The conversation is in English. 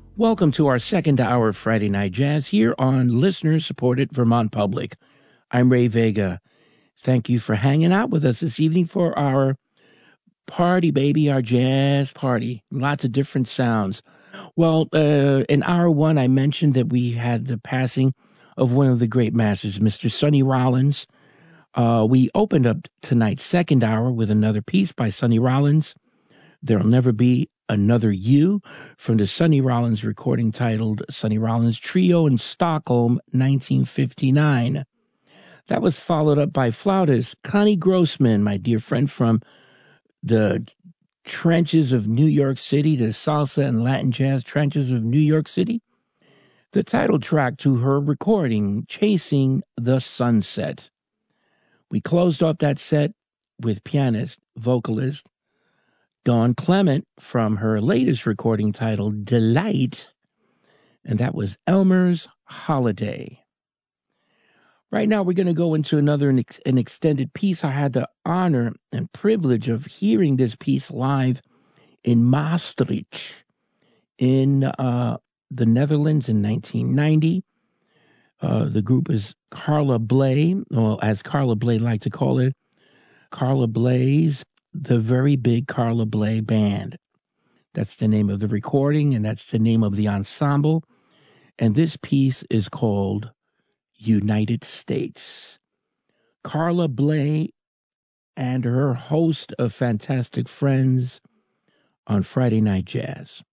Welcome to our second hour of Friday Night Jazz here on listener-supported Vermont Public. I'm Ray Vega. Thank you for hanging out with us this evening for our party, baby, our jazz party. Lots of different sounds. Well, in hour one, I mentioned that we had the passing of one of the great masters, Mr. Sonny Rollins. We opened up tonight's second hour with another piece by Sonny Rollins, There'll Never Be Another You, from the Sonny Rollins recording titled Sonny Rollins Trio in Stockholm, 1959. That was followed up by flautist Connie Grossman, my dear friend from the trenches of New York City, the salsa and Latin jazz trenches of New York City. The title track to her recording, Chasing the Sunset. We closed off that set with pianist, vocalist, Dawn Clement from her latest recording titled Delight, and that was Elmer's Holiday. Right now, we're going to go into an extended piece. I had the honor and privilege of hearing this piece live in Maastricht in the Netherlands in 1990. The group is Carla Bley, or as Carla Bley liked to call it, Carla Bley's The Very Big Carla Bley Band. That's the name of the recording, and that's the name of the ensemble. And this piece is called United States. Carla Bley and her host of fantastic friends on Friday Night Jazz.